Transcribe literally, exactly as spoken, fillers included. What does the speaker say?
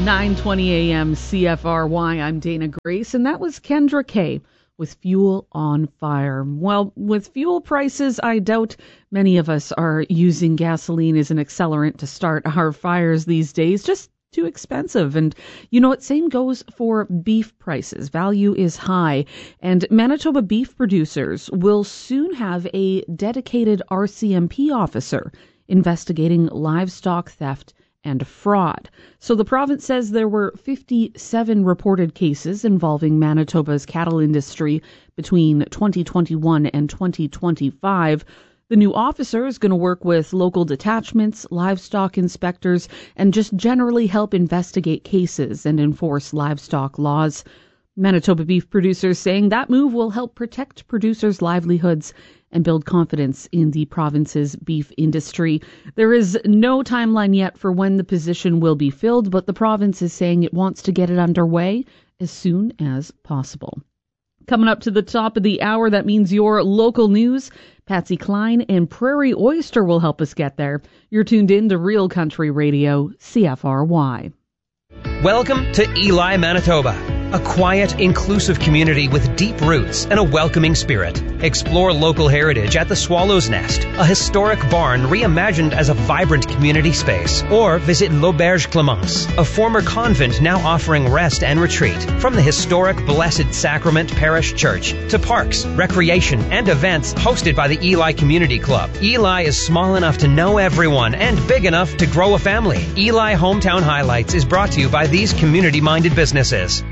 nine twenty a.m. C F R Y. I'm Dana Grace, and that was Kendra Kay with Fuel on Fire. Well, with fuel prices, I doubt many of us are using gasoline as an accelerant to start our fires these days. Just too expensive. And you know what? Same goes for beef prices. Value is high. And Manitoba beef producers will soon have a dedicated R C M P officer investigating livestock theft and fraud. So the province says there were fifty-seven reported cases involving Manitoba's cattle industry between twenty twenty-one and twenty twenty-five. The new officer is going to work with local detachments, livestock inspectors, and just generally help investigate cases and enforce livestock laws. Manitoba beef producers saying that move will help protect producers' livelihoods and build confidence in the province's beef industry. There is no timeline yet for when the position will be filled, but the province is saying it wants to get it underway as soon as possible. Coming up to the top of the hour, that means your local news. Patsy Cline and Prairie Oyster will help us get there. You're tuned in to Real Country Radio, C F R Y. Welcome to Eli, Manitoba, a quiet, inclusive community with deep roots and a welcoming spirit. Explore local heritage at the Swallow's Nest, a historic barn reimagined as a vibrant community space. Or visit L'Auberge Clemence, a former convent now offering rest and retreat. From the historic Blessed Sacrament Parish Church to parks, recreation, and events hosted by the Eli Community Club. Eli is small enough to know everyone and big enough to grow a family. Eli Hometown Highlights is brought to you by these community-minded businesses.